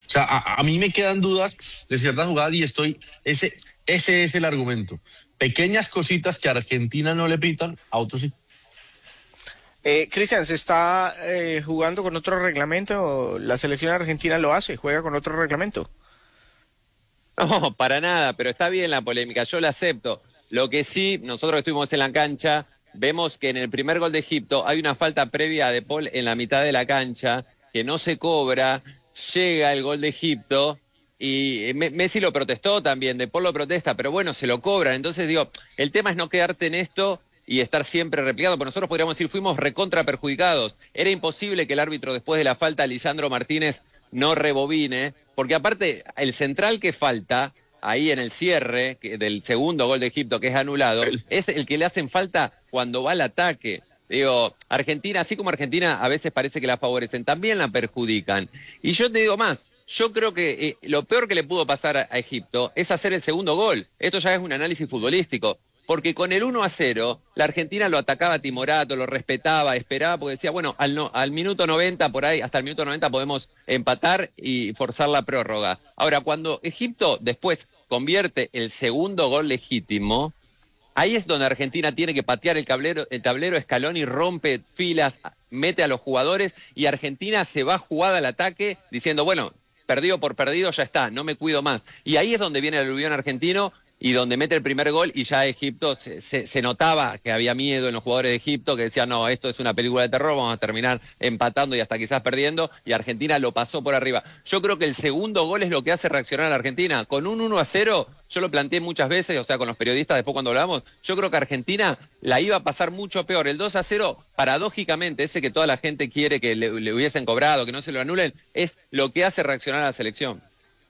O sea, a mí me quedan dudas de ciertas jugadas y ese es el argumento. Pequeñas cositas que a Argentina no le pitan, a otros sí. Cristian, ¿se está jugando con otro reglamento? ¿La selección argentina lo hace? ¿Juega con otro reglamento? No, para nada, pero está bien la polémica, yo la acepto. Lo que sí, nosotros que estuvimos en la cancha, vemos que en el primer gol de Egipto hay una falta previa a De Paul en la mitad de la cancha, que no se cobra, llega el gol de Egipto, y Messi lo protestó también, De Paul lo protesta, pero bueno, se lo cobran. Entonces digo, el tema es no quedarte en esto y estar siempre replicando, porque nosotros podríamos decir, fuimos recontra perjudicados. Era imposible que el árbitro, después de la falta, Lisandro Martínez, no rebobine, porque aparte, el central que falta, ahí en el cierre del segundo gol de Egipto, que es anulado, es el que le hacen falta cuando va al ataque. Digo, Argentina, así como Argentina a veces parece que la favorecen, también la perjudican. Y yo te digo más, yo creo que lo peor que le pudo pasar a Egipto es hacer el segundo gol. Esto ya es un análisis futbolístico. Porque con el 1-0, la Argentina lo atacaba timorato, lo respetaba, esperaba, porque decía, bueno, al minuto 90, por ahí, hasta el minuto 90 podemos empatar y forzar la prórroga. Ahora, cuando Egipto después convierte el segundo gol legítimo, ahí es donde Argentina tiene que patear el tablero, Scaloni rompe filas, mete a los jugadores y Argentina se va jugada al ataque diciendo, bueno, perdido por perdido, ya está, no me cuido más. Y ahí es donde viene el aluvión argentino y donde mete el primer gol y ya Egipto se notaba que había miedo en los jugadores de Egipto, que decían, no, esto es una película de terror, vamos a terminar empatando y hasta quizás perdiendo, y Argentina lo pasó por arriba. Yo creo que el segundo gol es lo que hace reaccionar a la Argentina. Con un 1-0, yo lo planteé muchas veces, o sea, con los periodistas después cuando hablamos, yo creo que Argentina la iba a pasar mucho peor. El 2-0, paradójicamente, ese que toda la gente quiere que le hubiesen cobrado, que no se lo anulen, es lo que hace reaccionar a la selección.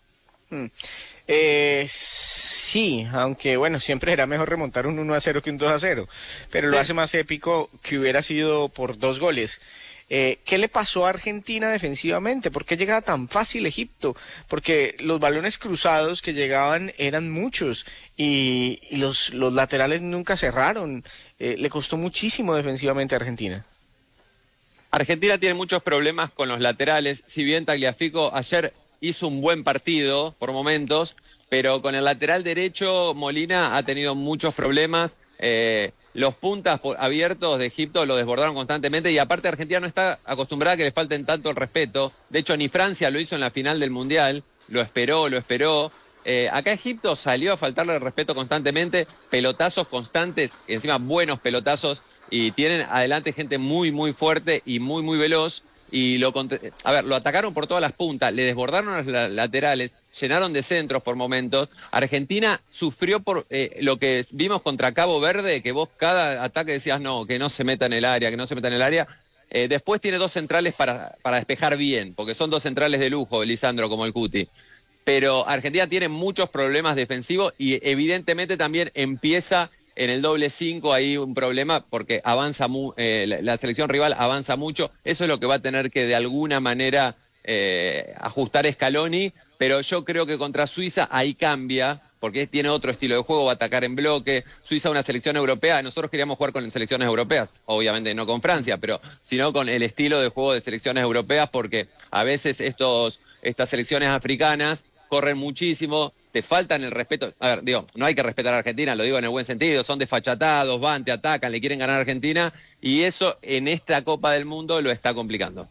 Sí, aunque bueno, siempre era mejor remontar un 1-0 que un 2-0, pero lo hace más épico que hubiera sido por 2 goles. ¿Qué le pasó a Argentina defensivamente? ¿Por qué llegaba tan fácil Egipto? Porque los balones cruzados que llegaban eran muchos y los laterales nunca cerraron. Le costó muchísimo defensivamente a Argentina. Argentina tiene muchos problemas con los laterales, si bien Tagliafico ayer hizo un buen partido por momentos, pero con el lateral derecho Molina ha tenido muchos problemas. Los puntas abiertos de Egipto lo desbordaron constantemente y aparte Argentina no está acostumbrada a que le falten tanto el respeto. De hecho, ni Francia lo hizo en la final del Mundial, lo esperó. Acá Egipto salió a faltarle el respeto constantemente, pelotazos constantes, encima buenos pelotazos, y tienen adelante gente muy, muy fuerte y muy, muy veloz. Y lo atacaron por todas las puntas, le desbordaron a los laterales, llenaron de centros por momentos. Argentina sufrió por lo que vimos contra Cabo Verde, que vos cada ataque decías no, que no se meta en el área, que no se meta en el área. Después tiene 2 centrales para despejar bien, porque son 2 centrales de lujo, Lisandro, como el Cuti. Pero Argentina tiene muchos problemas defensivos y evidentemente también empieza en el doble 5 hay un problema porque avanza la selección rival avanza mucho. Eso es lo que va a tener que de alguna manera ajustar Scaloni, pero yo creo que contra Suiza ahí cambia, porque tiene otro estilo de juego, va a atacar en bloque. Suiza es una selección europea, nosotros queríamos jugar con selecciones europeas, obviamente no con Francia, pero sino con el estilo de juego de selecciones europeas, porque a veces estas selecciones africanas corren muchísimo, te faltan el respeto. A ver, digo, no hay que respetar a Argentina, lo digo en el buen sentido, son desfachatados, van, te atacan, le quieren ganar a Argentina, y eso en esta Copa del Mundo lo está complicando.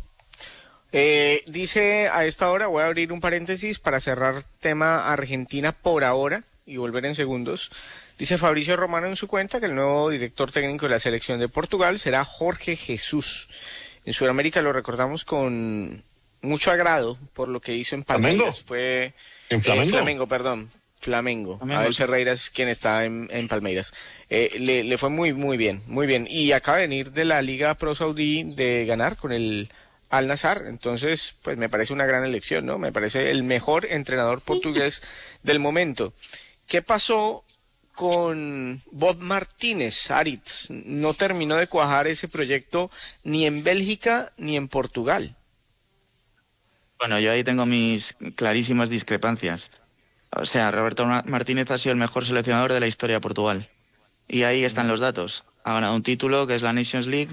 Dice a esta hora, voy a abrir un paréntesis para cerrar tema Argentina por ahora y volver en segundos. Dice Fabricio Romano en su cuenta que el nuevo director técnico de la selección de Portugal será Jorge Jesús. En Sudamérica lo recordamos con mucho agrado por lo que hizo en Palmeiras. Fue ¿En Flamengo? Flamengo. Abel Ferreira es quien está en Palmeiras. Le fue muy, muy bien, muy bien. Y acaba de venir de la Liga Pro Saudí de ganar con el Al Nassr. Entonces, pues me parece una gran elección, ¿no? Me parece el mejor entrenador portugués del momento. ¿Qué pasó con Bob Martínez, Aritz? No terminó de cuajar ese proyecto ni en Bélgica ni en Portugal. Bueno, yo ahí tengo mis clarísimas discrepancias. O sea, Roberto Martínez ha sido el mejor seleccionador de la historia de Portugal. Y ahí están los datos. Ha ganado un título que es la Nations League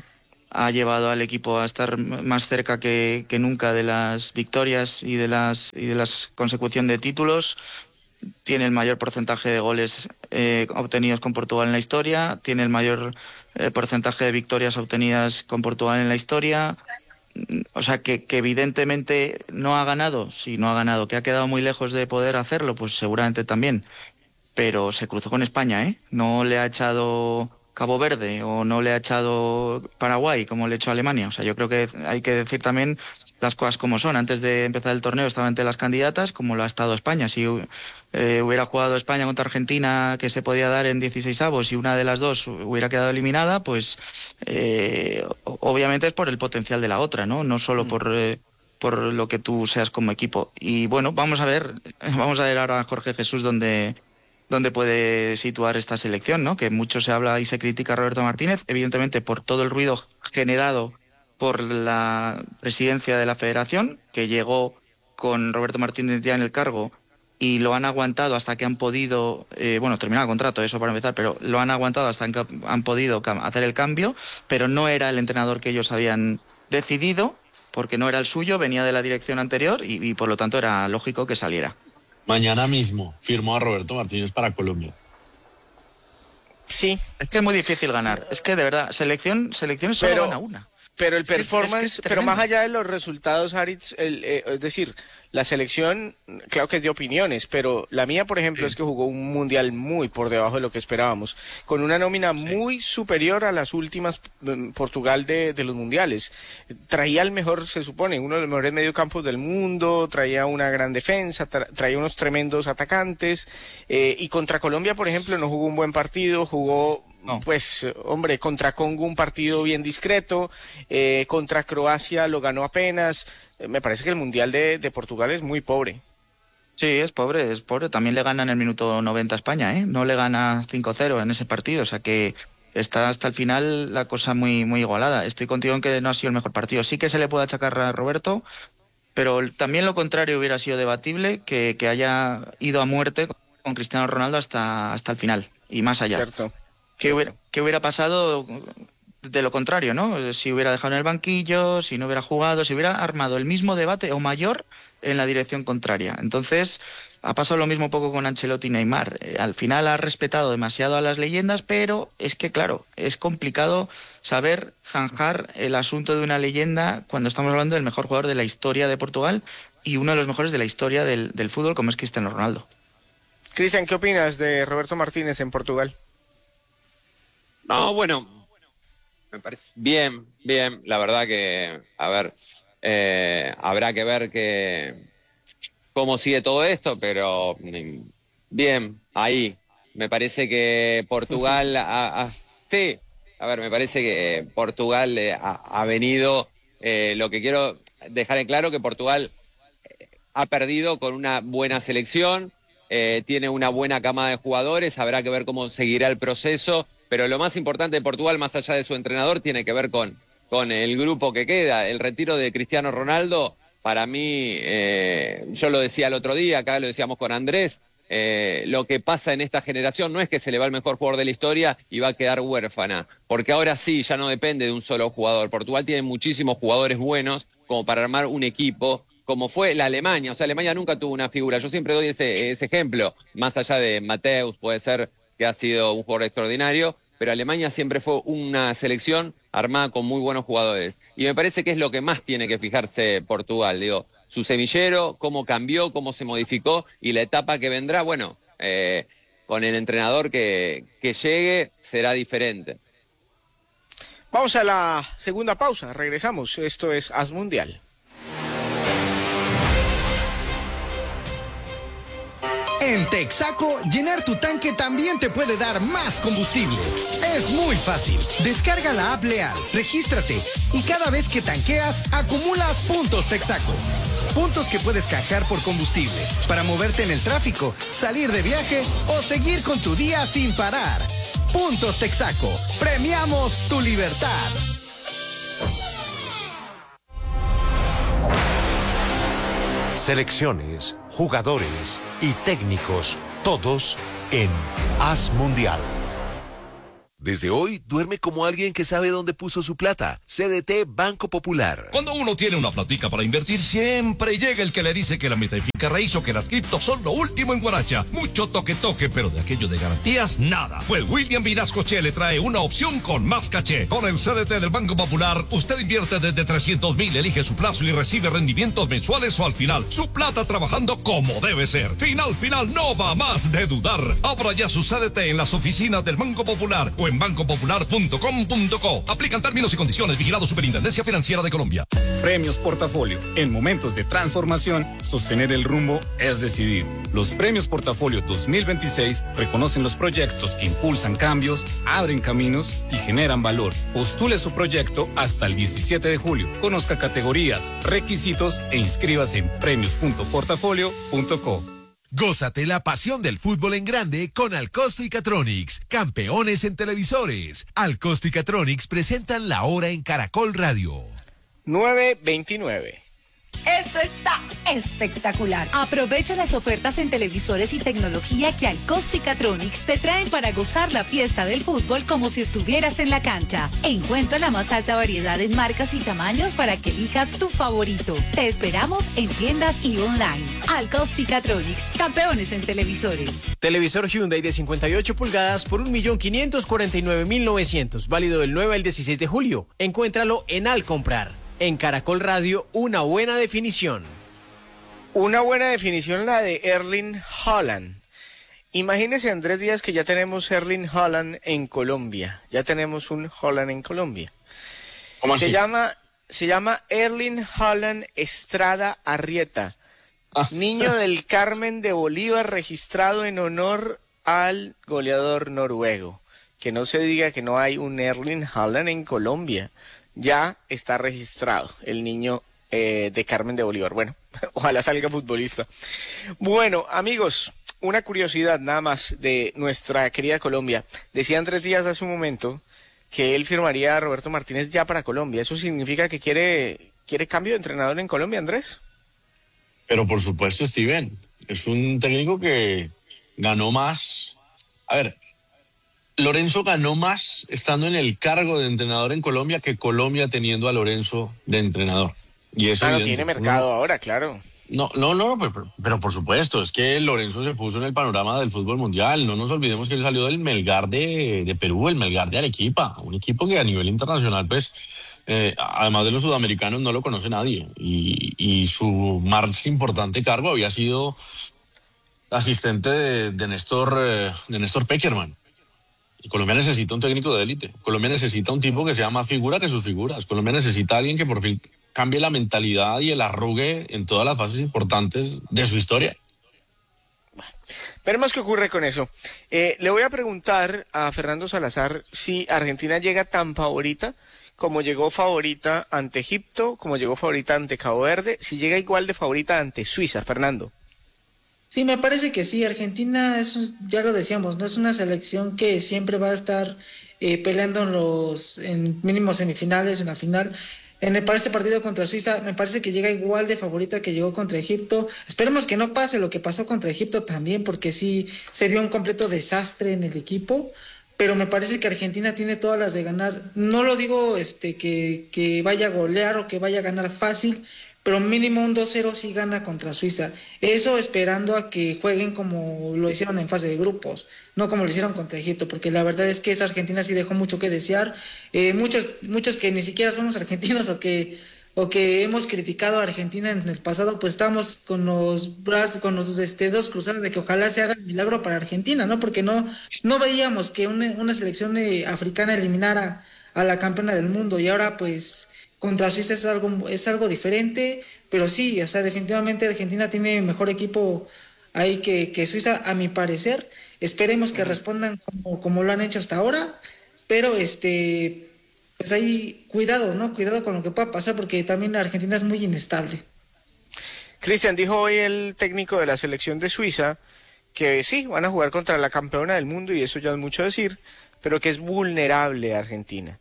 ha llevado al equipo a estar más cerca que nunca de las victorias y de las consecución de títulos. Tiene el mayor porcentaje de goles obtenidos con Portugal en la historia, tiene el mayor porcentaje de victorias obtenidas con Portugal en la historia. O sea, que evidentemente no ha ganado, sí, no ha ganado, que ha quedado muy lejos de poder hacerlo, pues seguramente también. Pero se cruzó con España, ¿eh? No le ha echado Cabo Verde o no le ha echado Paraguay como le echó Alemania. O sea, yo creo que hay que decir también las cosas como son. Antes de empezar el torneo estaba entre las candidatas, como lo ha estado España. Si hubiera jugado España contra Argentina, que se podía dar en 16avos, y una de las dos hubiera quedado eliminada, pues obviamente es por el potencial de la otra, ¿no? No solo por lo que tú seas como equipo. Y bueno, vamos a ver ahora a Jorge Jesús dónde puede situar esta selección, ¿no? Que mucho se habla y se critica a Roberto Martínez, evidentemente por todo el ruido generado por la presidencia de la federación, que llegó con Roberto Martínez ya en el cargo y lo han aguantado hasta que han podido, terminar el contrato, eso para empezar, pero lo han aguantado hasta que han podido hacer el cambio, pero no era el entrenador que ellos habían decidido, porque no era el suyo, venía de la dirección anterior y por lo tanto era lógico que saliera. Mañana mismo firmó a Roberto Martínez para Colombia. Sí. Es que es muy difícil ganar. Es que de verdad, selecciones solo gana una. Pero el performance, pero más allá de los resultados, Aritz, es decir, la selección, claro que es de opiniones, pero la mía, por ejemplo, es que jugó un mundial muy por debajo de lo que esperábamos, con una nómina muy superior a las últimas Portugal de los mundiales. Traía el mejor, se supone, uno de los mejores mediocampos del mundo, traía una gran defensa, traía unos tremendos atacantes, y contra Colombia, por ejemplo, no jugó un buen partido, jugó... No. Pues, hombre, contra Congo un partido bien discreto, contra Croacia lo ganó apenas. Me parece que el Mundial de Portugal es muy pobre. Sí, es pobre. También le gana en el minuto 90 a España, ¿eh? No le gana 5-0 en ese partido, o sea que está hasta el final la cosa muy, muy igualada. Estoy contigo en que no ha sido el mejor partido. Sí que se le puede achacar a Roberto, pero también lo contrario hubiera sido debatible, que haya ido a muerte con Cristiano Ronaldo hasta el final y más allá. Cierto. ¿Qué hubiera pasado de lo contrario, ¿no? Si hubiera dejado en el banquillo, si no hubiera jugado, si hubiera armado el mismo debate o mayor en la dirección contraria. Entonces, ha pasado lo mismo un poco con Ancelotti y Neymar. Al final ha respetado demasiado a las leyendas, pero es que, claro, es complicado saber zanjar el asunto de una leyenda cuando estamos hablando del mejor jugador de la historia de Portugal y uno de los mejores de la historia del fútbol, como es Cristiano Ronaldo. Cristian, ¿qué opinas de Roberto Martínez en Portugal? No, bueno, me parece bien, la verdad que, a ver, habrá que ver cómo sigue todo esto, pero bien, ahí, me parece que Portugal, sí, a ver, me parece que Portugal ha venido, lo que quiero dejar en claro que Portugal ha perdido con una buena selección, tiene una buena camada de jugadores, habrá que ver cómo seguirá el proceso. Pero lo más importante de Portugal, más allá de su entrenador, tiene que ver con el grupo que queda. El retiro de Cristiano Ronaldo, para mí, yo lo decía el otro día, acá lo decíamos con Andrés, lo que pasa en esta generación no es que se le va el mejor jugador de la historia y va a quedar huérfana, porque ahora sí, ya no depende de un solo jugador. Portugal tiene muchísimos jugadores buenos como para armar un equipo, como fue la Alemania. O sea, Alemania nunca tuvo una figura. Yo siempre doy ese ejemplo, más allá de Mateus, puede ser que ha sido un jugador extraordinario, pero Alemania siempre fue una selección armada con muy buenos jugadores. Y me parece que es lo que más tiene que fijarse Portugal, digo, su semillero, cómo cambió, cómo se modificó, y la etapa que vendrá, bueno, con el entrenador que llegue será diferente. Vamos a la segunda pausa, regresamos, esto es As Mundial. En Texaco, llenar tu tanque también te puede dar más combustible. Es muy fácil. Descarga la app Leal, regístrate y cada vez que tanqueas, acumulas puntos Texaco. Puntos que puedes canjear por combustible para moverte en el tráfico, salir de viaje o seguir con tu día sin parar. Puntos Texaco. Premiamos tu libertad. Selecciones, jugadores y técnicos, todos en As Mundial. Desde hoy, duerme como alguien que sabe dónde puso su plata. CDT Banco Popular. Cuando uno tiene una platica para invertir, siempre llega el que le dice que la meta finca raíz o que las criptos son lo último en Guaracha. Mucho toque, pero de aquello de garantías, nada. Pues William Vinasco Che le trae una opción con más caché. Con el CDT del Banco Popular, usted invierte desde 300,000, elige su plazo y recibe rendimientos mensuales o al final. Su plata trabajando como debe ser. Final, no va más de dudar. Abra ya su CDT en las oficinas del Banco Popular o en bancopopular.com.co. Aplican términos y condiciones. Vigilado Superintendencia Financiera de Colombia. Premios Portafolio. En momentos de transformación, sostener el rumbo es decidir. Los Premios Portafolio 2026 reconocen los proyectos que impulsan cambios, abren caminos y generan valor. Postule su proyecto hasta el 17 de julio. Conozca categorías, requisitos e inscríbase en premios.portafolio.co. Gózate la pasión del fútbol en grande con Alcosto y Catronics, campeones en televisores. Alcosto y Catronics presentan La Hora en Caracol Radio. 9:29. Esto está espectacular. Aprovecha las ofertas en televisores y tecnología que Alcosto y Catronics te traen para gozar la fiesta del fútbol como si estuvieras en la cancha. Encuentra la más alta variedad en marcas y tamaños para que elijas tu favorito. Te esperamos en tiendas y online. Alcosto y Catronics, campeones en televisores. Televisor Hyundai de 58 pulgadas por 1.549.900, válido del 9 al 16 de julio. Encuéntralo en Al Comprar. En Caracol Radio, una buena definición. Una buena definición la de Erling Haaland. Imagínese, Andrés Díaz, que ya tenemos Erling Haaland en Colombia. Ya tenemos un Haaland en Colombia. ¿Cómo así? Se llama Erling Haaland Estrada Arrieta. Niño del Carmen de Bolívar, registrado en honor al goleador noruego. Que no se diga que no hay un Erling Haaland en Colombia. Ya está registrado el niño de Carmen de Bolívar. Bueno, ojalá salga futbolista. Bueno, amigos, una curiosidad nada más de nuestra querida Colombia. Decía Andrés Díaz hace un momento que él firmaría a Roberto Martínez ya para Colombia. ¿Eso significa que quiere cambio de entrenador en Colombia, Andrés? Pero por supuesto, Steven, es un técnico que ganó más. A ver, Lorenzo ganó más estando en el cargo de entrenador en Colombia que Colombia teniendo a Lorenzo de entrenador. Y eso no tiene mercado ahora, claro. No, pero por supuesto, es que Lorenzo se puso en el panorama del fútbol mundial. No nos olvidemos que él salió del Melgar de Perú, el Melgar de Arequipa, un equipo que a nivel internacional, pues, además de los sudamericanos, no lo conoce nadie. Y su más importante cargo había sido asistente de Néstor Pekerman. Y Colombia necesita un técnico de élite. Colombia necesita un tipo que sea más figura que sus figuras. Colombia necesita a alguien que por fin cambie la mentalidad y el arrugue en todas las fases importantes de su historia. Veremos qué ocurre con eso. Le voy a preguntar a Fernando Salazar si Argentina llega tan favorita como llegó favorita ante Egipto, como llegó favorita ante Cabo Verde, si llega igual de favorita ante Suiza, Fernando. Sí, me parece que sí. Argentina, ya lo decíamos, no es una selección que siempre va a estar peleando en mínimos semifinales, en la final. Para este partido contra Suiza, me parece que llega igual de favorita que llegó contra Egipto. Esperemos que no pase lo que pasó contra Egipto también, porque sí se vio un completo desastre en el equipo. Pero me parece que Argentina tiene todas las de ganar. No lo digo que vaya a golear o que vaya a ganar fácil, pero mínimo un 2-0 sí gana contra Suiza. Eso esperando a que jueguen como lo hicieron en fase de grupos, no como lo hicieron contra Egipto, porque la verdad es que esa Argentina sí dejó mucho que desear. Muchos que ni siquiera somos argentinos o que hemos criticado a Argentina en el pasado, pues estamos con los brazos, con los dedos cruzados de que ojalá se haga el milagro para Argentina, ¿no? Porque no veíamos que una selección africana eliminara a la campeona del mundo, y ahora pues contra Suiza es algo diferente, pero sí, o sea, definitivamente Argentina tiene mejor equipo ahí que Suiza, a mi parecer. Esperemos que respondan como lo han hecho hasta ahora, pero pues ahí cuidado, ¿no? Cuidado con lo que pueda pasar, porque también Argentina es muy inestable. Cristian, dijo hoy el técnico de la selección de Suiza que sí, van a jugar contra la campeona del mundo, y eso ya es mucho decir, pero que es vulnerable Argentina.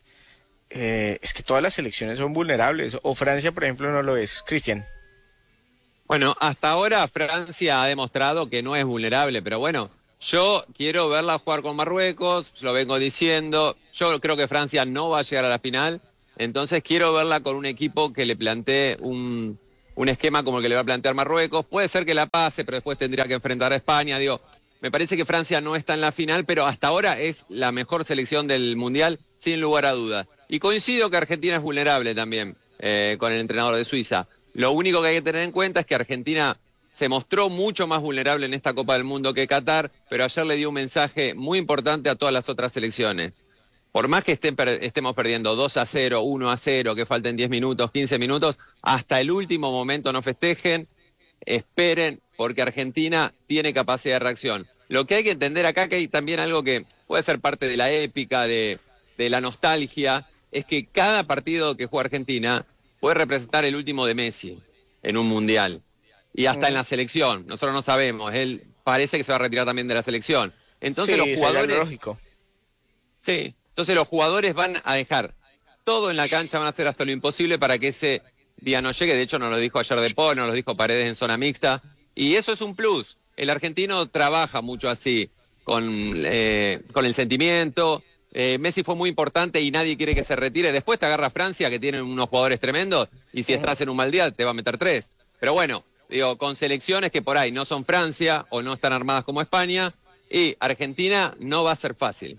Es que todas las selecciones son vulnerables, o Francia, por ejemplo, no lo es. Cristian. Bueno, hasta ahora Francia ha demostrado que no es vulnerable, pero bueno, Yo quiero verla jugar con Marruecos, lo vengo diciendo. Yo creo que Francia no va a llegar a la final, entonces quiero verla con un equipo que le plantee un esquema como el que le va a plantear Marruecos. Puede ser que la pase, pero después tendría que enfrentar a España. Digo, me parece que Francia no está en la final, pero hasta ahora es la mejor selección del Mundial, sin lugar a dudas. Y coincido que Argentina es vulnerable también con el entrenador de Suiza. Lo único que hay que tener en cuenta es que Argentina se mostró mucho más vulnerable en esta Copa del Mundo que Qatar, pero ayer le dio un mensaje muy importante a todas las otras selecciones. Por más que estemos perdiendo 2-0, 1-0, que falten 10 minutos, 15 minutos, hasta el último momento no festejen, esperen, porque Argentina tiene capacidad de reacción. Lo que hay que entender acá, que hay también algo que puede ser parte de la épica, de la nostalgia, es que cada partido que juega Argentina puede representar el último de Messi en un mundial. Y hasta en la selección, nosotros no sabemos, él parece que se va a retirar también de la selección. Entonces sí, los jugadores... lógico. Sí, entonces los jugadores van a dejar todo en la cancha, van a hacer hasta lo imposible para que ese día no llegue. De hecho, nos lo dijo ayer De Paul, nos lo dijo Paredes en zona mixta. Y eso es un plus. El argentino trabaja mucho así, con el sentimiento. Messi fue muy importante y nadie quiere que se retire. Después te agarra Francia, que tiene unos jugadores tremendos, y si estás en un mal día te va a meter 3. Pero bueno, digo, con selecciones que por ahí no son Francia o no están armadas como España, y Argentina no va a ser fácil.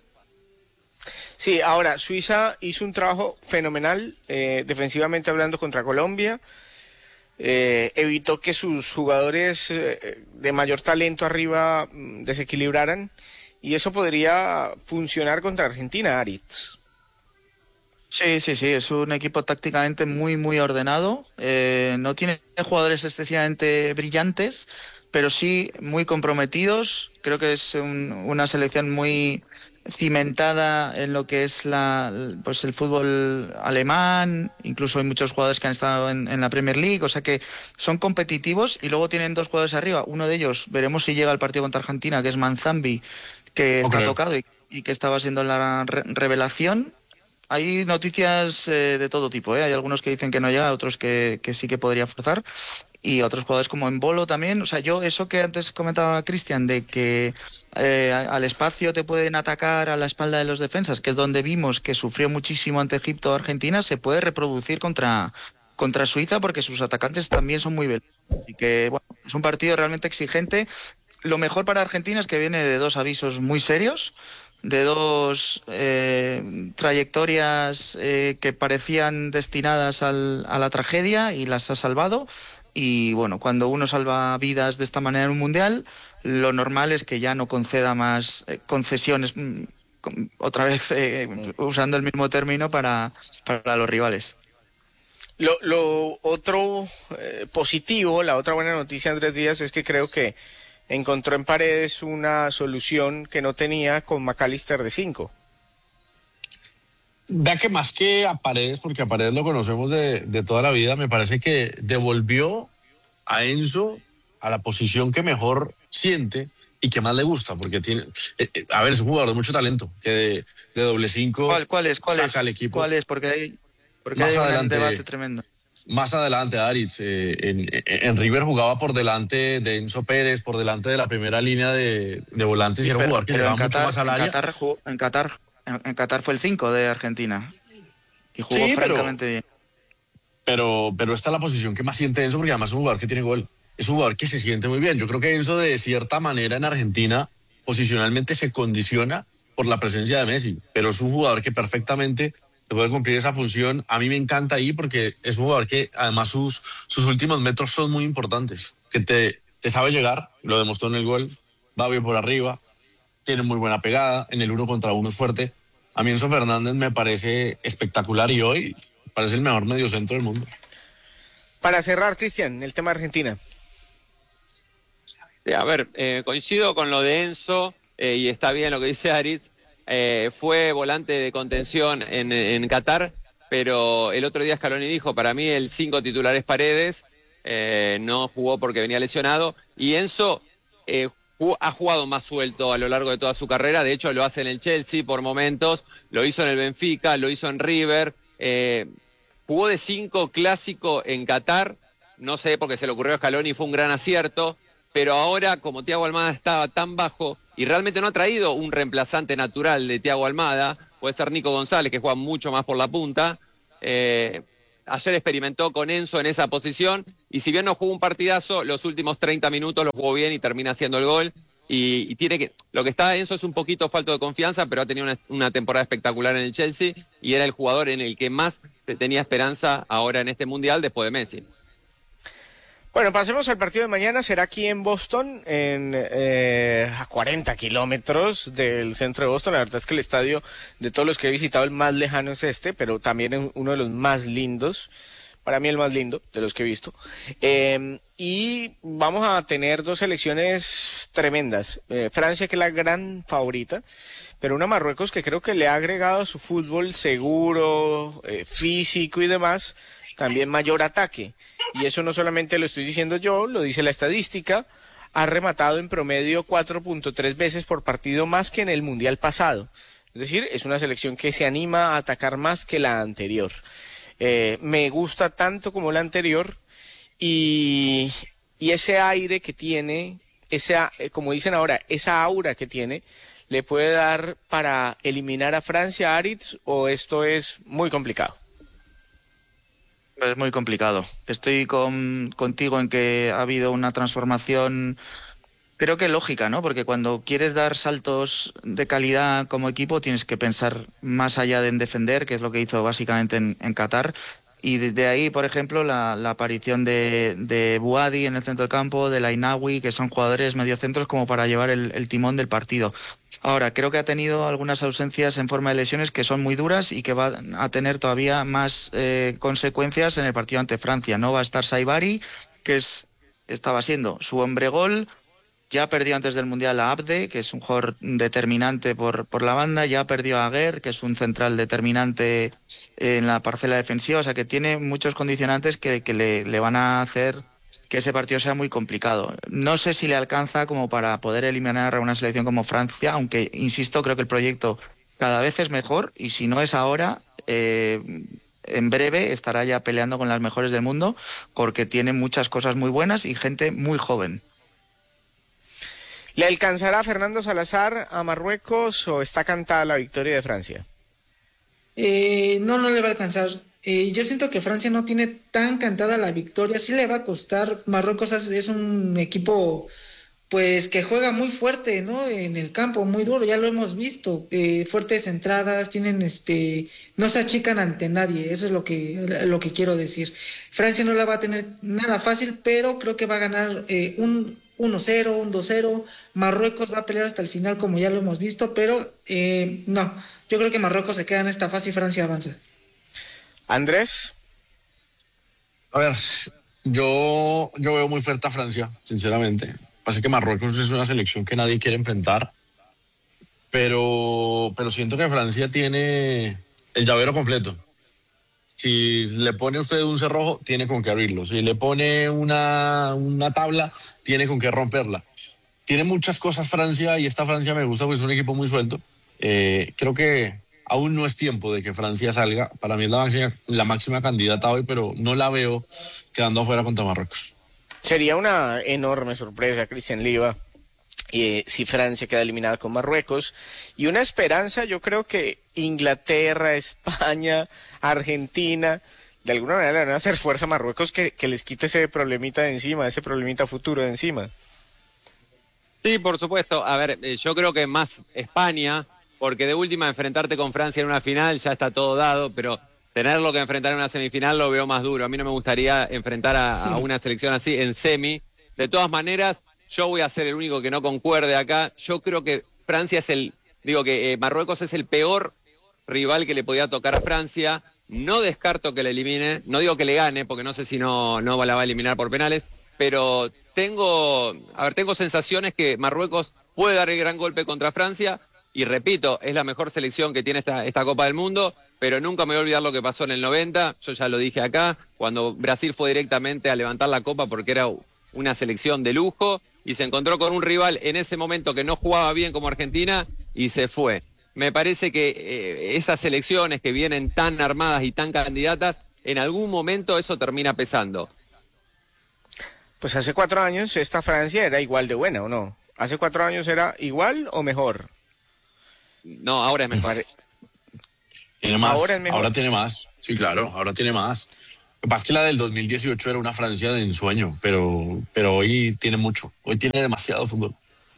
Sí, ahora, Suiza hizo un trabajo fenomenal, defensivamente hablando, contra Colombia. Evitó que sus jugadores de mayor talento arriba desequilibraran, y eso podría funcionar contra Argentina, Aritz. Sí, es un equipo tácticamente muy, muy ordenado. No tiene jugadores excesivamente brillantes, pero sí muy comprometidos. Creo que es una selección muy cimentada en lo que es pues el fútbol alemán. Incluso hay muchos jugadores que han estado en la Premier League, o sea que son competitivos, y luego tienen 2 jugadores arriba. Uno de ellos, veremos si llega al partido contra Argentina, que es Manzambi, que está tocado y que estaba siendo la revelación. Hay noticias de todo tipo, ¿eh? Hay algunos que dicen que no llega, otros que sí que podría forzar, y otros jugadores como Embolo también. O sea, yo eso que antes comentaba Cristian, de que al espacio te pueden atacar a la espalda de los defensas, que es donde vimos que sufrió muchísimo ante Egipto o Argentina, se puede reproducir contra Suiza, porque sus atacantes también son muy veloces. Y que bueno, es un partido realmente exigente. Lo mejor para Argentina es que viene de 2 avisos muy serios, de 2 trayectorias que parecían destinadas a la tragedia, y las ha salvado. Y bueno, cuando uno salva vidas de esta manera en un mundial, lo normal es que ya no conceda más concesiones, otra vez usando el mismo término para los rivales. Lo otro positivo, la otra buena noticia, Andrés Díaz, es que creo que encontró en Paredes una solución que no tenía con McAllister de 5. Vea que más que a Paredes, porque a Paredes lo conocemos de toda la vida, me parece que devolvió a Enzo a la posición que mejor siente y que más le gusta, porque tiene, a ver, es un jugador de mucho talento, que de doble 5 ¿Cuál es? Al equipo. ¿Cuál es? Porque hay un debate tremendo. Más adelante, Aritz, en River jugaba por delante de Enzo Pérez, por delante de la primera línea de volantes, y era un jugador que llegaba mucho más al área. En Qatar fue el 5 de Argentina y jugó francamente bien. Pero esta es la posición que más siente Enzo, porque además es un jugador que tiene gol. Es un jugador que se siente muy bien. Yo creo que Enzo, de cierta manera, en Argentina, posicionalmente se condiciona por la presencia de Messi, pero es un jugador que perfectamente puede cumplir esa función. A mí me encanta ahí, porque es un jugador que además sus últimos metros son muy importantes, que te sabe llegar, lo demostró en el gol, va bien por arriba, tiene muy buena pegada, en el 1 contra 1 es fuerte. A mí Enzo Fernández me parece espectacular, y hoy parece el mejor mediocentro del mundo. Para cerrar, Cristian, el tema de Argentina. Sí, a ver, coincido con lo de Enzo, y está bien lo que dice Aritz. Fue volante de contención en Qatar, pero el otro día Scaloni dijo, para mí el 5 titular es Paredes, no jugó porque venía lesionado, y Enzo ha jugado más suelto a lo largo de toda su carrera. De hecho lo hace en el Chelsea por momentos, lo hizo en el Benfica, lo hizo en River, jugó de 5 clásico en Qatar, no sé, porque se le ocurrió a Scaloni, fue un gran acierto, pero ahora como Thiago Almada estaba tan bajo y y realmente no ha traído un reemplazante natural de Thiago Almada. Puede ser Nico González, que juega mucho más por la punta. Ayer experimentó con Enzo en esa posición, y si bien no jugó un partidazo, los últimos 30 minutos lo jugó bien y termina haciendo el gol. Y tiene que, lo que está Enzo es un poquito falto de confianza, pero ha tenido una temporada espectacular en el Chelsea y era el jugador en el que más se tenía esperanza ahora en este Mundial después de Messi. Bueno, pasemos al partido de mañana. Será aquí en Boston, a 40 kilómetros del centro de Boston. La verdad es que el estadio, de todos los que he visitado, el más lejano es este, pero también uno de los más lindos. Para mí el más lindo de los que he visto. Y vamos a tener dos selecciones tremendas. Francia, que es la gran favorita, pero una Marruecos que creo que le ha agregado a su fútbol seguro, físico y demás, también mayor ataque. Y eso no solamente lo estoy diciendo yo, lo dice la estadística. Ha rematado en promedio 4.3 veces por partido más que en el Mundial pasado. Es decir, es una selección que se anima a atacar más que la anterior. Me gusta tanto como la anterior, y ese aire que tiene, como dicen ahora, esa aura que tiene, ¿le puede dar para eliminar a Francia, Aritz, o esto es muy complicado? Es muy complicado. Estoy contigo en que ha habido una transformación, creo que lógica, ¿no? Porque cuando quieres dar saltos de calidad como equipo tienes que pensar más allá de en defender, que es lo que hizo básicamente en Qatar. Y de ahí, por ejemplo, la aparición de Buadi en el centro del campo, de Lainawi, que son jugadores mediocentros como para llevar el timón del partido. Ahora, creo que ha tenido algunas ausencias en forma de lesiones que son muy duras y que van a tener todavía más consecuencias en el partido ante Francia. No va a estar Saibari, que estaba siendo su hombre gol. Ya perdió antes del Mundial a Abde, que es un jugador determinante por la banda. Ya perdió a Aguer, que es un central determinante en la parcela defensiva. O sea, que tiene muchos condicionantes que le van a hacer que ese partido sea muy complicado. No sé si le alcanza como para poder eliminar a una selección como Francia, aunque, insisto, creo que el proyecto cada vez es mejor, y si no es ahora, en breve estará ya peleando con las mejores del mundo, porque tiene muchas cosas muy buenas y gente muy joven. ¿Le alcanzará Fernando Salazar a Marruecos o está cantada la victoria de Francia? No le va a alcanzar. Yo siento que Francia no tiene tan cantada la victoria. Sí le va a costar. Marruecos es un equipo pues que juega muy fuerte, ¿no? En el campo, muy duro, ya lo hemos visto. Fuertes entradas, tienen no se achican ante nadie. Eso es lo que quiero decir. Francia no la va a tener nada fácil, pero creo que va a ganar un 1-0, un 2-0. Marruecos va a pelear hasta el final, como ya lo hemos visto, pero no, yo creo que Marruecos se queda en esta fase y Francia avanza. Andrés. A ver, yo veo muy fuerte a Francia, sinceramente. Pasa que Marruecos es una selección que nadie quiere enfrentar, pero siento que Francia tiene el llavero completo. Si le pone usted un cerrojo, tiene con qué abrirlo. Si le pone una tabla, tiene con qué romperla. Tiene muchas cosas Francia, y esta Francia me gusta porque es un equipo muy suelto. Creo que aún no es tiempo de que Francia salga. Para mí es la máxima candidata hoy, pero no la veo quedando afuera contra Marruecos. Sería una enorme sorpresa, Cristian Liva, si Francia queda eliminada con Marruecos. Y una esperanza, yo creo que Inglaterra, España, Argentina, de alguna manera le van a hacer fuerza a Marruecos que les quite ese problemita de encima, ese problemita futuro de encima. Sí, por supuesto. A ver, yo creo que más España, porque de última enfrentarte con Francia en una final ya está todo dado, pero tenerlo que enfrentar en una semifinal lo veo más duro. A mí no me gustaría enfrentar a una selección así en semi. De todas maneras, yo voy a ser el único que no concuerde acá. Yo creo que Francia Marruecos es el peor rival que le podía tocar a Francia. No descarto que le elimine, no digo que le gane, porque no sé si no la va a eliminar por penales, pero tengo sensaciones que Marruecos puede dar el gran golpe contra Francia, y repito, es la mejor selección que tiene esta Copa del Mundo, pero nunca me voy a olvidar lo que pasó en el 90, yo ya lo dije acá, cuando Brasil fue directamente a levantar la Copa porque era una selección de lujo, y se encontró con un rival en ese momento que no jugaba bien como Argentina, y se fue. Me parece que esas selecciones que vienen tan armadas y tan candidatas, en algún momento eso termina pesando. Pues hace 4 años esta Francia era igual de buena, ¿o no? ¿Hace 4 años era igual o mejor? No, ahora es mejor. Tiene más, Ahora es mejor. ahora tiene más. Sí, claro, ahora tiene más. Lo que pasa es que la del 2018 era una Francia de ensueño, pero hoy tiene mucho. Hoy tiene demasiado fútbol.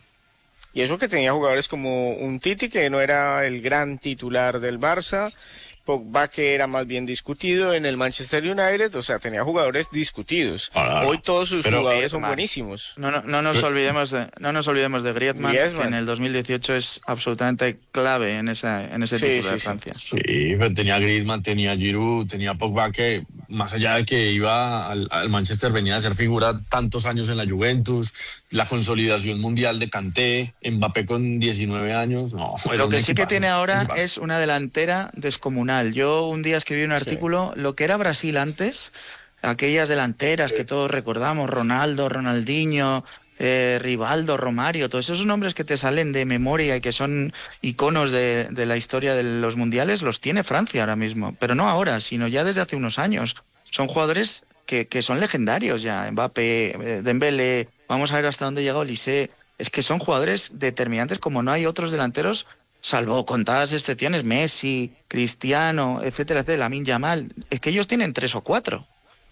Y eso que tenía jugadores como un Titi, que no era el gran titular del Barça, Pogba, que era más bien discutido en el Manchester United, o sea, tenía jugadores discutidos. Hoy todos sus jugadores son buenísimos. No nos olvidemos de Griezmann, que en el 2018 es absolutamente clave en ese título de Francia. Sí, pero tenía Griezmann, tenía Giroud, tenía Pogba, que más allá de que iba al Manchester, venía a ser figura tantos años en la Juventus, la consolidación mundial de Kanté, Mbappé con 19 años. No, lo que sí que tiene ahora es una delantera descomunal. Yo un día escribí un artículo, lo que era Brasil antes, aquellas delanteras que todos recordamos, Ronaldo, Ronaldinho, Rivaldo, Romario, todos esos nombres que te salen de memoria y que son iconos de la historia de los mundiales, los tiene Francia ahora mismo, pero no ahora, sino ya desde hace unos años. Son jugadores que son legendarios ya, Mbappé, Dembélé, vamos a ver hasta dónde llega Olise. Es que son jugadores determinantes como no hay otros delanteros, salvo contadas excepciones, Messi, Cristiano, etcétera, Lamine Yamal. Es que ellos tienen 3 o 4.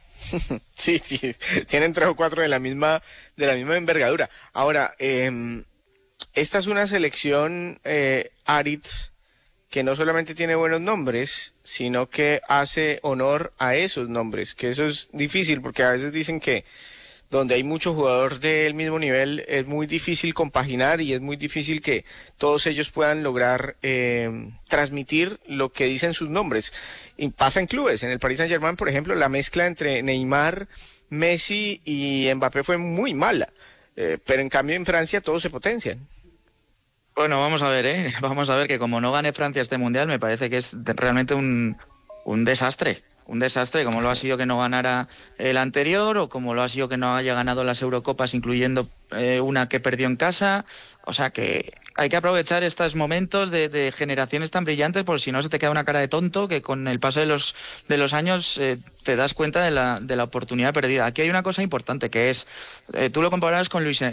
Sí, tienen 3 o 4 de la misma envergadura. Ahora, esta es una selección, Aritz, que no solamente tiene buenos nombres, sino que hace honor a esos nombres, que eso es difícil, porque a veces dicen que donde hay muchos jugadores del mismo nivel, es muy difícil compaginar y es muy difícil que todos ellos puedan lograr transmitir lo que dicen sus nombres. Y pasa en clubes, en el Paris Saint-Germain, por ejemplo, la mezcla entre Neymar, Messi y Mbappé fue muy mala, pero en cambio en Francia todos se potencian. Bueno, vamos a ver, vamos a ver que como no gane Francia este Mundial, me parece que es realmente un desastre. Un desastre, como lo ha sido que no ganara el anterior o como lo ha sido que no haya ganado las Eurocopas, incluyendo una que perdió en casa. O sea que hay que aprovechar estos momentos de generaciones tan brillantes, porque si no se te queda una cara de tonto que con el paso de los años te das cuenta de la oportunidad perdida. Aquí hay una cosa importante que es, tú lo comparabas con el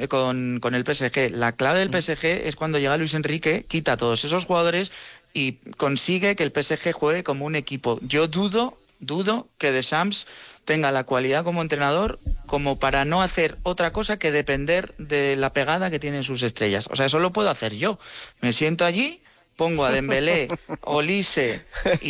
PSG. La clave del PSG es cuando llega Luis Enrique, quita a todos esos jugadores y consigue que el PSG juegue como un equipo. Yo dudo que Deschamps tenga la cualidad como entrenador como para no hacer otra cosa que depender de la pegada que tienen sus estrellas. O sea, eso lo puedo hacer yo. Me siento allí, pongo a Dembélé, Olise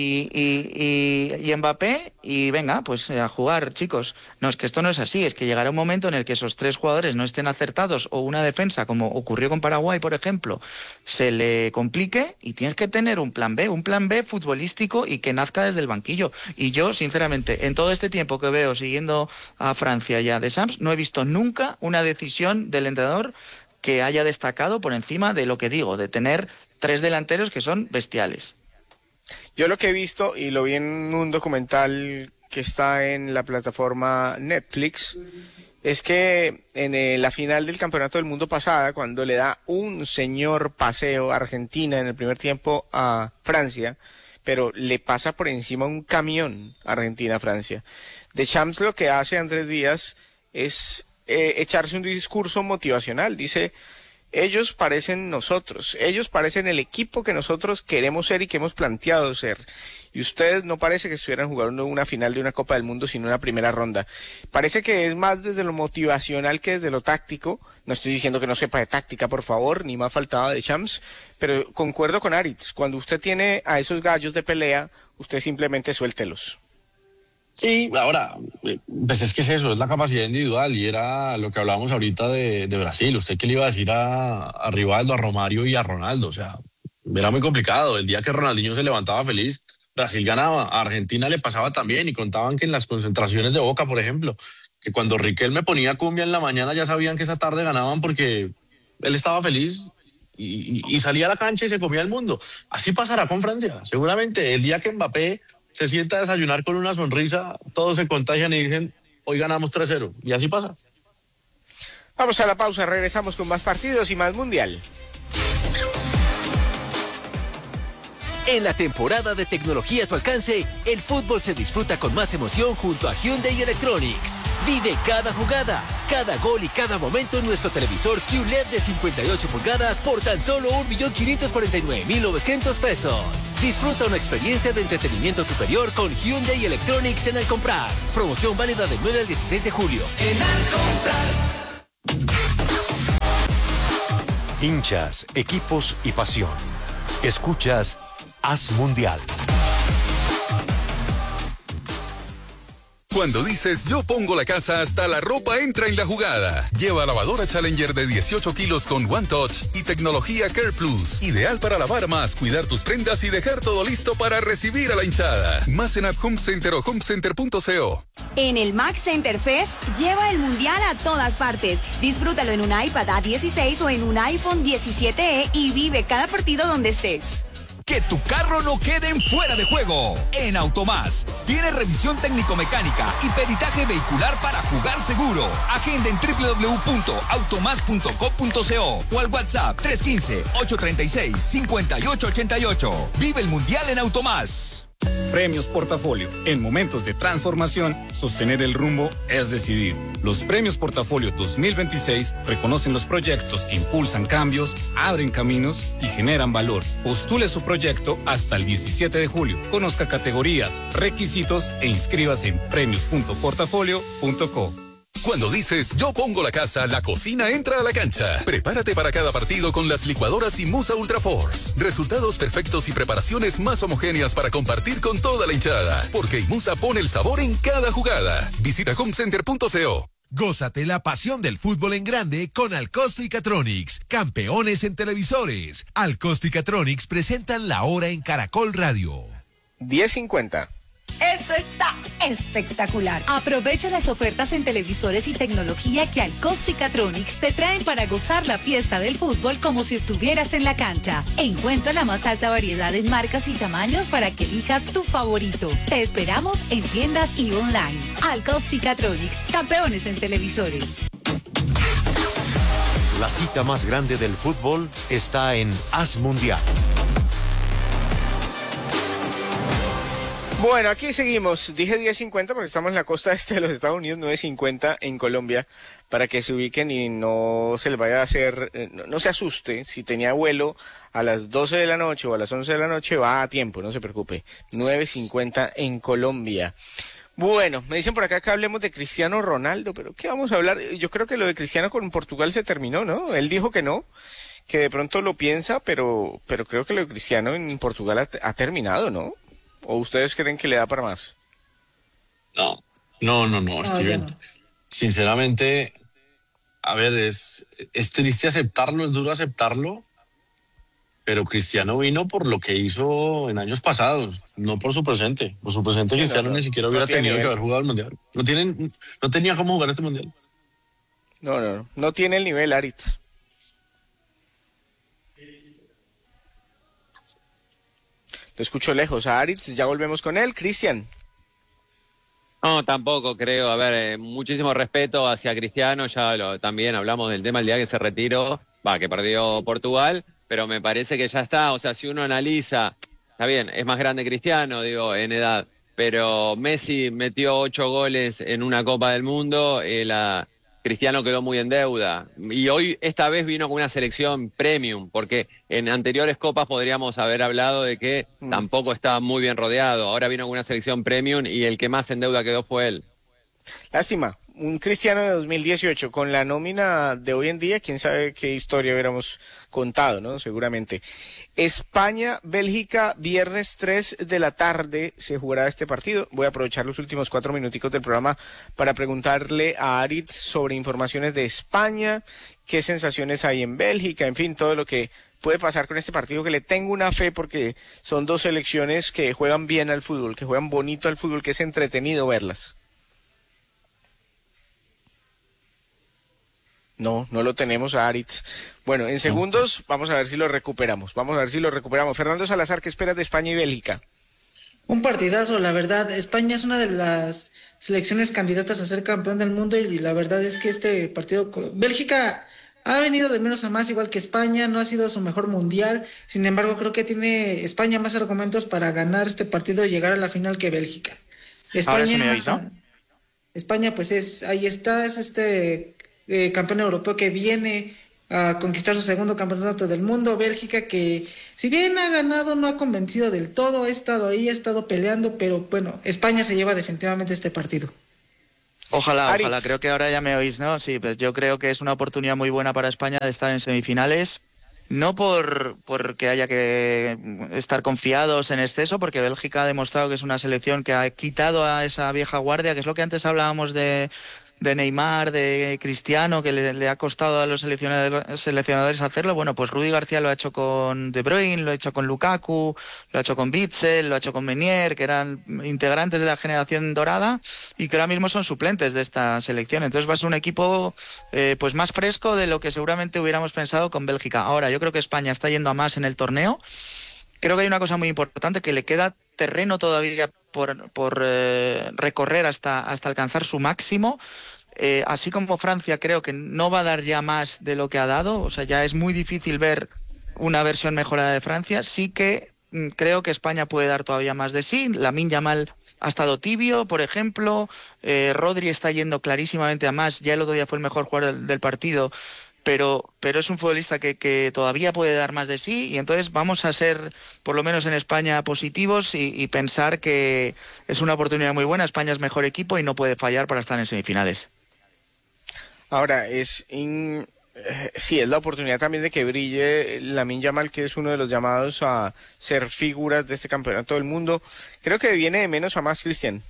y Mbappé y venga, pues a jugar, chicos. No, es que esto no es así, es que llegará un momento en el que esos 3 jugadores no estén acertados o una defensa, como ocurrió con Paraguay, por ejemplo, se le complique y tienes que tener un plan B futbolístico y que nazca desde el banquillo. Y yo, sinceramente, en todo este tiempo que veo siguiendo a Francia y a Deschamps, no he visto nunca una decisión del entrenador que haya destacado por encima de lo que digo, de tener 3 delanteros que son bestiales. Yo lo que he visto, y lo vi en un documental que está en la plataforma Netflix, es que en la final del Campeonato del Mundo pasada, cuando le da un señor paseo a Argentina en el primer tiempo a Francia, pero le pasa por encima un camión Argentina-Francia. Deschamps lo que hace Andrés Díaz es echarse un discurso motivacional. Dice: ellos parecen nosotros, ellos parecen el equipo que nosotros queremos ser y que hemos planteado ser. Y ustedes no parece que estuvieran jugando una final de una Copa del Mundo, sino una primera ronda. Parece que es más desde lo motivacional que desde lo táctico. No estoy diciendo que no sepa de táctica, por favor, ni más faltaba de Champs, pero concuerdo con Aritz. Cuando usted tiene a esos gallos de pelea, usted simplemente suéltelos. Sí, ahora, pues es que es eso, es la capacidad individual y era lo que hablábamos ahorita de Brasil. ¿Usted qué le iba a decir a Rivaldo, a Romario y a Ronaldo? O sea, era muy complicado. El día que Ronaldinho se levantaba feliz, Brasil ganaba. A Argentina le pasaba también y contaban que en las concentraciones de Boca, por ejemplo, que cuando Riquelme ponía cumbia en la mañana ya sabían que esa tarde ganaban porque él estaba feliz y salía a la cancha y se comía el mundo. Así pasará con Francia. Seguramente el día que Mbappé se sienta a desayunar con una sonrisa, todos se contagian y dicen: hoy ganamos 3-0, y así pasa. Vamos a la pausa, regresamos con más partidos y más Mundial. En la temporada de tecnología a tu alcance, el fútbol se disfruta con más emoción junto a Hyundai Electronics. Vive cada jugada, cada gol y cada momento en nuestro televisor QLED de 58 pulgadas por tan solo 1.549.900 pesos. Disfruta una experiencia de entretenimiento superior con Hyundai Electronics en Al Comprar. Promoción válida del 9 al 16 de julio. En Al Comprar. Hinchas, equipos y pasión. Escuchas Haz Mundial. Cuando dices yo pongo la casa, hasta la ropa entra en la jugada. Lleva lavadora Challenger de 18 kilos con One Touch y tecnología Care Plus. Ideal para lavar más, cuidar tus prendas y dejar todo listo para recibir a la hinchada. Más en App Home Center o homecenter.co. En el Max Center Fest, lleva el mundial a todas partes. Disfrútalo en un iPad A16 o en un iPhone 17e y vive cada partido donde estés. Que tu carro no quede en fuera de juego. En Automás tiene revisión técnico-mecánica y peritaje vehicular para jugar seguro. Agenda en www.automas.co.co o al WhatsApp 315-836-5888. Vive el mundial en Automás. Premios Portafolio. En momentos de transformación, sostener el rumbo es decidir. Los Premios Portafolio 2026 reconocen los proyectos que impulsan cambios, abren caminos y generan valor. Postule su proyecto hasta el 17 de julio. Conozca categorías, requisitos e inscríbase en premios.portafolio.co. Cuando dices yo pongo la casa, la cocina entra a la cancha. Prepárate para cada partido con las licuadoras Imusa Ultra Force. Resultados perfectos y preparaciones más homogéneas para compartir con toda la hinchada. Porque Imusa pone el sabor en cada jugada. Visita homecenter.co. Gózate la pasión del fútbol en grande con Alcosto y Catronics, campeones en televisores. Alcosto y Catronics presentan la hora en Caracol Radio. 10:50. Esto está espectacular. Aprovecha las ofertas en televisores y tecnología que Alcosto y Catronics te traen para gozar la fiesta del fútbol como si estuvieras en la cancha. Encuentra la más alta variedad en marcas y tamaños para que elijas tu favorito. Te esperamos en tiendas y online. Alcosto y Catronics, campeones en televisores. La cita más grande del fútbol está en Haz Mundial. Bueno, aquí seguimos. Dije 10:50 porque estamos en la costa este de los Estados Unidos, 9:50 en Colombia, para que se ubiquen y no se les vaya a hacer, no se asuste. Si tenía vuelo a las 12 de la noche o a las 11 de la noche, va a tiempo, no se preocupe. 9:50 en Colombia. Bueno, me dicen por acá que hablemos de Cristiano Ronaldo, pero ¿qué vamos a hablar? Yo creo que lo de Cristiano con Portugal se terminó, ¿no? Él dijo que no, que de pronto lo piensa, pero creo que lo de Cristiano en Portugal ha terminado, ¿no? ¿O ustedes creen que le da para más? No, Steven. No. Sinceramente, a ver, es triste aceptarlo, es duro aceptarlo, pero Cristiano vino por lo que hizo en años pasados, no por su presente. Por su presente sí, Cristiano ni siquiera hubiera tenido que haber jugado el Mundial. No tenía cómo jugar este Mundial. No tiene el nivel, Aritz. Lo escucho lejos a Aritz, ya volvemos con él. Cristian. No, tampoco creo. A ver, muchísimo respeto hacia Cristiano. También hablamos del tema el día que se retiró, que perdió Portugal, pero me parece que ya está. O sea, si uno analiza, está bien, es más grande Cristiano, digo, en edad, pero Messi metió 8 goles en una Copa del Mundo, Cristiano quedó muy en deuda. Y hoy, esta vez, vino con una selección premium, porque en anteriores copas podríamos haber hablado de que tampoco estaba muy bien rodeado. Ahora vino con una selección premium y el que más en deuda quedó fue él. Lástima. Un Cristiano de 2018 con la nómina de hoy en día, quién sabe qué historia hubiéramos contado, ¿no? Seguramente. España, Bélgica, viernes 3 de la tarde se jugará este partido. Voy a aprovechar los últimos 4 minuticos del programa para preguntarle a Aritz sobre informaciones de España, qué sensaciones hay en Bélgica, en fin, todo lo que puede pasar con este partido, que le tengo una fe porque son dos selecciones que juegan bien al fútbol, que juegan bonito al fútbol, que es entretenido verlas. No lo tenemos a Aritz. Bueno, en segundos vamos a ver si lo recuperamos. Fernando Salazar, ¿qué esperas de España y Bélgica? Un partidazo, la verdad. España es una de las selecciones candidatas a ser campeón del mundo y la verdad es que este partido... Bélgica ha venido de menos a más, igual que España, no ha sido su mejor mundial. Sin embargo, creo que tiene España más argumentos para ganar este partido y llegar a la final que Bélgica. España, ahora sí me oís, ¿no? España, pues ahí está, es campeón europeo que viene a conquistar su segundo campeonato del mundo. Bélgica, que si bien ha ganado, no ha convencido del todo, ha estado ahí, ha estado peleando, pero bueno, España se lleva definitivamente este partido. Ojalá, creo que ahora ya me oís, ¿no? Sí, pues yo creo que es una oportunidad muy buena para España de estar en semifinales, no porque haya que estar confiados en exceso, porque Bélgica ha demostrado que es una selección que ha quitado a esa vieja guardia, que es lo que antes hablábamos de Neymar, de Cristiano, que le ha costado a los seleccionadores hacerlo. Bueno, pues Rudy García lo ha hecho con De Bruyne, lo ha hecho con Lukaku, lo ha hecho con Witsel, lo ha hecho con Meunier, que eran integrantes de la generación dorada y que ahora mismo son suplentes de esta selección. Entonces va a ser un equipo pues más fresco de lo que seguramente hubiéramos pensado con Bélgica. Ahora, yo creo que España está yendo a más en el torneo. Creo que hay una cosa muy importante, que le queda terreno todavía por recorrer hasta alcanzar su máximo. Así como Francia creo que no va a dar ya más de lo que ha dado, o sea, ya es muy difícil ver una versión mejorada de Francia. Sí que creo que España puede dar todavía más de sí. Lamine Yamal ha estado tibio, por ejemplo. Rodri está yendo clarísimamente a más. Ya el otro día fue el mejor jugador del partido, pero es un futbolista que todavía puede dar más de sí, y entonces vamos a ser, por lo menos en España, positivos y pensar que es una oportunidad muy buena. España es mejor equipo y no puede fallar para estar en semifinales. Ahora, sí, es la oportunidad también de que brille Lamine Yamal, que es uno de los llamados a ser figuras de este campeonato del mundo. Creo que viene de menos a más, Cristian.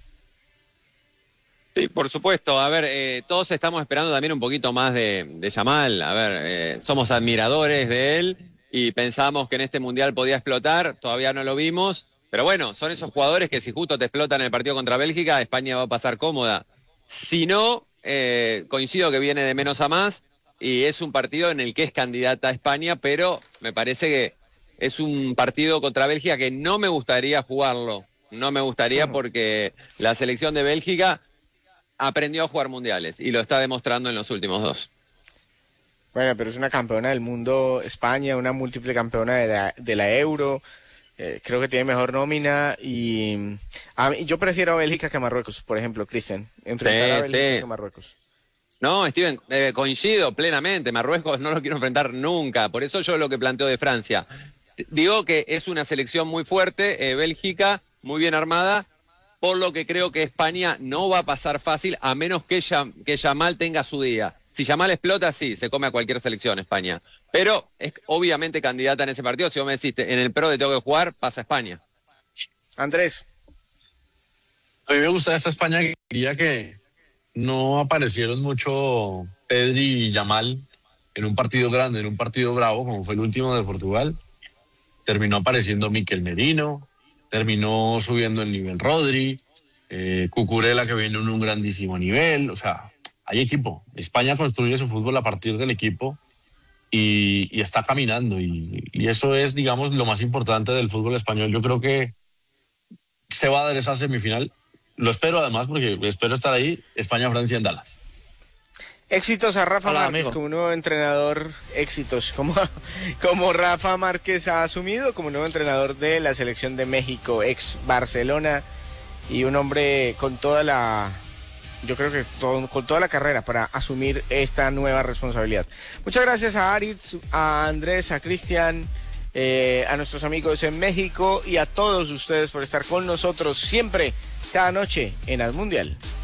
Sí, por supuesto. A ver, todos estamos esperando también un poquito más de Yamal. A ver, somos admiradores de él y pensamos que en este Mundial podía explotar. Todavía no lo vimos. Pero bueno, son esos jugadores que si justo te explotan en el partido contra Bélgica, España va a pasar cómoda. Si no, coincido que viene de menos a más y es un partido en el que es candidata a España, pero me parece que es un partido contra Bélgica que no me gustaría jugarlo. No me gustaría porque la selección de Bélgica aprendió a jugar mundiales y lo está demostrando en los últimos dos. Bueno, pero es una campeona del mundo España, una múltiple campeona de la Euro. Creo que tiene mejor nómina y yo prefiero a Bélgica que a Marruecos, por ejemplo, Cristian. Enfrentar a Bélgica que a Marruecos. No, Steven, coincido plenamente. Marruecos no lo quiero enfrentar nunca. Por eso yo lo que planteo de Francia. Digo que es una selección muy fuerte, Bélgica, muy bien armada, por lo que creo que España no va a pasar fácil a menos que Yamal tenga su día. Si Yamal explota, sí, se come a cualquier selección España. Pero es obviamente candidata en ese partido. Si vos me decís, en el Pro de tengo que jugar, pasa España. Andrés. A mí me gusta esta España, que quería que no aparecieron mucho Pedri y Yamal en un partido grande, en un partido bravo, como fue el último de Portugal. Terminó apareciendo Mikel Merino, terminó subiendo el nivel Rodri, Cucurella, que viene en un grandísimo nivel. O sea, hay equipo. España construye su fútbol a partir del equipo y está caminando. Y eso es, digamos, lo más importante del fútbol español. Yo creo que se va a dar esa semifinal. Lo espero además porque espero estar ahí. España-Francia en Dallas. Éxitos a Rafa Márquez como nuevo entrenador, éxitos como Rafa Márquez ha asumido como nuevo entrenador de la selección de México, ex Barcelona, y un hombre con toda la, yo creo que con toda la carrera para asumir esta nueva responsabilidad. Muchas gracias a Aritz, a Andrés, a Cristian, a nuestros amigos en México y a todos ustedes por estar con nosotros siempre, cada noche en Al Mundial.